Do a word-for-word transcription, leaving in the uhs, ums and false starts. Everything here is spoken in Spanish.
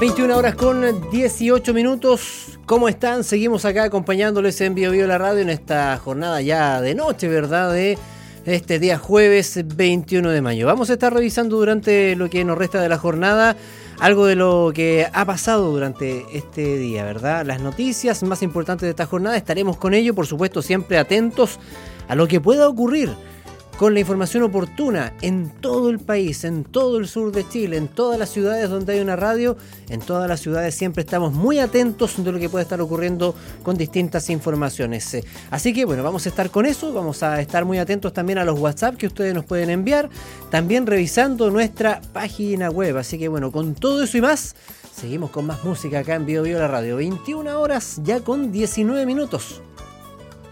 veintiuna horas con dieciocho minutos. ¿Cómo están? Seguimos acá acompañándoles en Bio Bio la Radio en esta jornada ya de noche, ¿verdad? De este día jueves veintiuno de mayo. Vamos a estar revisando durante lo que nos resta de la jornada algo de lo que ha pasado durante este día, ¿verdad? Las noticias más importantes de esta jornada, estaremos con ello, por supuesto, siempre atentos a lo que pueda ocurrir con la información oportuna en todo el país, en todo el sur de Chile, en todas las ciudades donde hay una radio, en todas las ciudades siempre estamos muy atentos de lo que puede estar ocurriendo con distintas informaciones. Así que bueno, vamos a estar con eso, vamos a estar muy atentos también a los WhatsApp que ustedes nos pueden enviar, también revisando nuestra página web. Así que bueno, con todo eso y más, seguimos con más música acá en Bio Bio la Radio. veintiuna horas ya con diecinueve minutos.